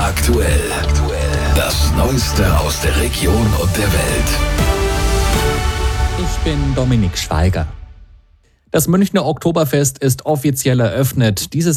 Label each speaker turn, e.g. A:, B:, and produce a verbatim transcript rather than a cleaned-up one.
A: Aktuell. Das Neueste aus der Region und der Welt.
B: Ich bin Dominik Schweiger. Das Münchner Oktoberfest ist offiziell eröffnet. Dieses